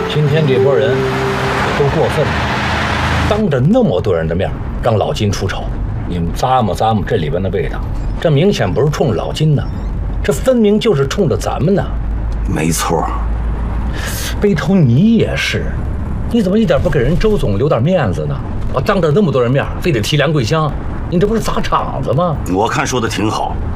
今天这波人都过分了，当着那么多人的面让老金出丑，你们咂摸咂摸这里边的味道，这明显不是冲着老金呢，这分明就是冲着咱们呢。 没错。 背头，你也是，你怎么一点不给人周总留点面子呢？当着那么多人面非得提梁桂香，你这不是砸场子吗？ 我看说的挺好。